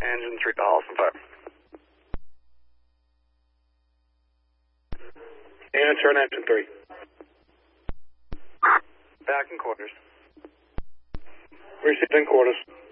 Engine 3 to Holliston Fire. Answer on engine 3. Back in quarters. Receiving quarters.